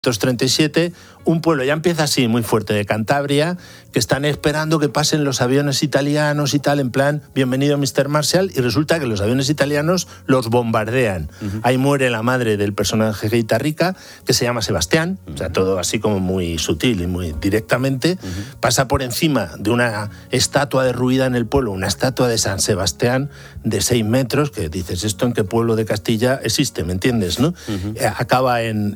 1937, un pueblo, ya empieza así muy fuerte, de Cantabria, que están esperando que pasen los aviones italianos y tal, en plan, bienvenido Mr. Marshall, y resulta que los aviones italianos los bombardean. Ahí muere la madre del personaje guitarrica, que se llama Sebastián, o sea, todo así como muy sutil y muy directamente, pasa por encima de una estatua derruida en el pueblo, una estatua de San Sebastián de 6 metros, que dices, ¿esto en qué pueblo de Castilla existe? ¿Me entiendes, no? Acaba en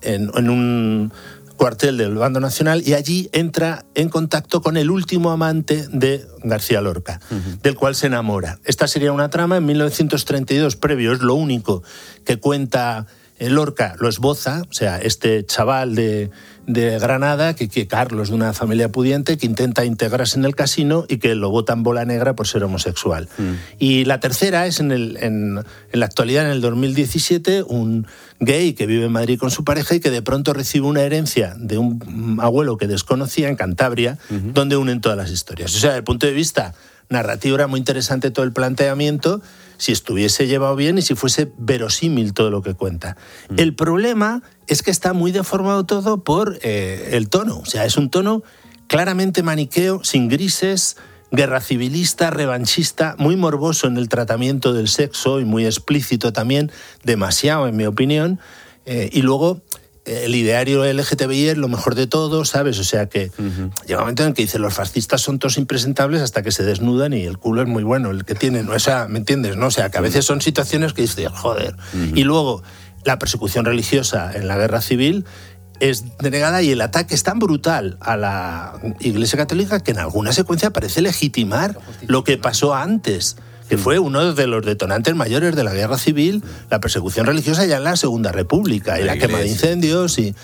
un cuartel del Bando Nacional y allí entra en contacto con el último amante de García Lorca, del cual se enamora. Esta sería una trama. En 1932, previo, es lo único que cuenta Lorca, lo esboza, o sea, este chaval de Granada, que Carlos, de una familia pudiente, que intenta integrarse en el casino y que lo botan bola negra por ser homosexual. Y la tercera es en la actualidad, en el 2017, un gay que vive en Madrid con su pareja y que de pronto recibe una herencia de un abuelo que desconocía en Cantabria, donde unen todas las historias. O sea, desde el punto de vista narrativo era muy interesante todo el planteamiento, si estuviese llevado bien y si fuese verosímil todo lo que cuenta. El problema es que está muy deformado todo por el tono. O sea, es un tono claramente maniqueo, sin grises, guerra civilista, revanchista, muy morboso en el tratamiento del sexo y muy explícito también, demasiado en mi opinión. Y luego el ideario LGTBI es lo mejor de todo, ¿sabes? O sea que llega un momento en el que dicen los fascistas son todos impresentables hasta que se desnudan y el culo es muy bueno el que tienen, ¿no? O sea, ¿me entiendes? ¿No? O sea, que a veces son situaciones que dices, joder. Y luego la persecución religiosa en la guerra civil es denegada y el ataque es tan brutal a la Iglesia Católica que en alguna secuencia parece legitimar lo que pasó antes, que fue uno de los detonantes mayores de la guerra civil, la persecución religiosa ya en la Segunda República, y la quema de incendios y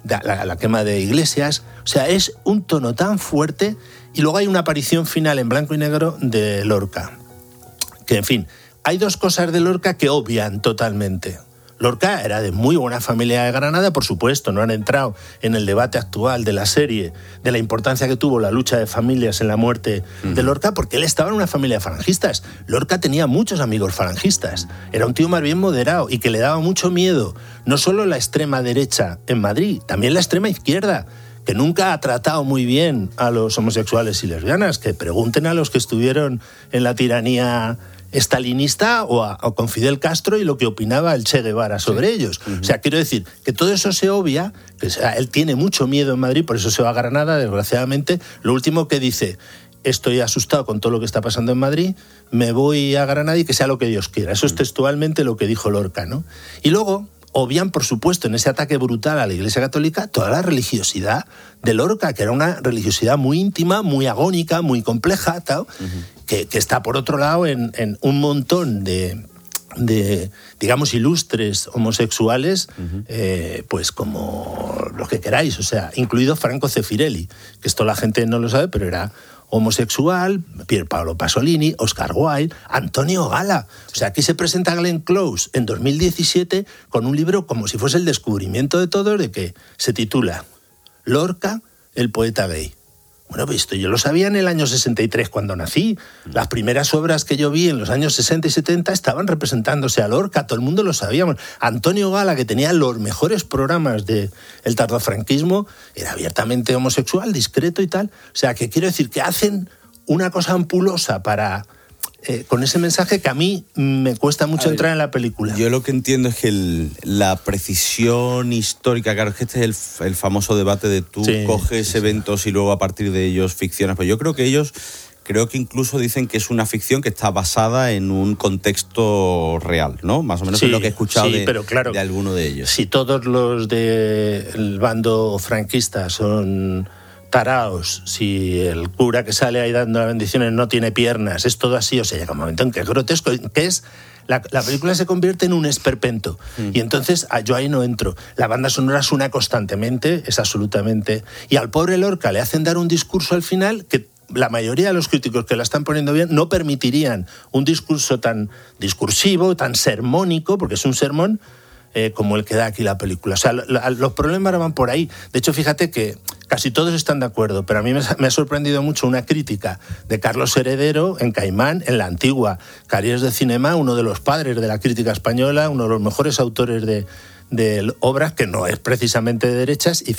la quema de iglesias. O sea, es un tono tan fuerte, y luego hay una aparición final en blanco y negro de Lorca, que, en fin, hay dos cosas de Lorca que obvian totalmente. Lorca era de muy buena familia de Granada, por supuesto, no han entrado en el debate actual de la serie, de la importancia que tuvo la lucha de familias en la muerte de Lorca, porque él estaba en una familia de falangistas. Lorca tenía muchos amigos falangistas, era un tío más bien moderado y que le daba mucho miedo, no solo la extrema derecha en Madrid, también la extrema izquierda, que nunca ha tratado muy bien a los homosexuales y lesbianas, que pregunten a los que estuvieron en la tiranía estalinista o con Fidel Castro y lo que opinaba el Che Guevara sobre ellos. O sea, quiero decir que todo eso se obvia, que él tiene mucho miedo en Madrid, por eso se va a Granada, desgraciadamente. Lo último que dice, estoy asustado con todo lo que está pasando en Madrid, me voy a Granada y que sea lo que Dios quiera. Eso es textualmente lo que dijo Lorca, ¿no? Y luego obvian, por supuesto, en ese ataque brutal a la Iglesia Católica, toda la religiosidad de Lorca, que era una religiosidad muy íntima, muy agónica, muy compleja, tal, que está, por otro lado, en un montón de digamos, ilustres homosexuales, pues como los que queráis, o sea, incluido Franco Zeffirelli, que esto la gente no lo sabe, pero era homosexual, Pier Paolo Pasolini, Oscar Wilde, Antonio Gala. O sea, aquí se presenta Glenn Close en 2017 con un libro como si fuese el descubrimiento de todos, de que se titula Lorca, el poeta gay. Bueno, pues esto yo lo sabía en el año 63 cuando nací. Las primeras obras que yo vi en los años 60 y 70 estaban representándose a Lorca, todo el mundo lo sabíamos. Antonio Gala, que tenía los mejores programas del tardofranquismo, era abiertamente homosexual, discreto y tal. O sea, que quiero decir que hacen una cosa ampulosa para con ese mensaje que a mí me cuesta mucho entrar en la película. Yo lo que entiendo es que la precisión histórica, claro, es que este es el famoso debate de tú coges eventos y luego a partir de ellos ficcionas. Pues yo creo que ellos, incluso dicen que es una ficción que está basada en un contexto real, ¿no? Más o menos es lo que he escuchado pero claro, de alguno de ellos. Si todos los del bando franquista son taraos, si el cura que sale ahí dando las bendiciones no tiene piernas, es todo así, o sea, llega un momento en que es grotesco, que es la película se convierte en un esperpento, y entonces yo ahí no entro. La banda sonora suena constantemente, es absolutamente, y al pobre Lorca le hacen dar un discurso al final que la mayoría de los críticos que la están poniendo bien no permitirían un discurso tan discursivo, tan sermónico, porque es un sermón, como el que da aquí la película. O sea, los problemas van por ahí. De hecho, fíjate que casi todos están de acuerdo, pero a mí me ha sorprendido mucho una crítica de Carlos Heredero en Caimán, en la antigua Carriers de Cinema, uno de los padres de la crítica española, uno de los mejores autores de de obras que no es precisamente de derechas y